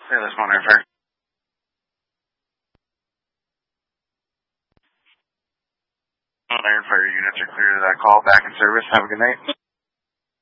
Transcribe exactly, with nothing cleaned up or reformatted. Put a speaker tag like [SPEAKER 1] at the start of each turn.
[SPEAKER 1] Hey, this one, Airfare. Airfare units are clear to that call. Back in service. Have a good night.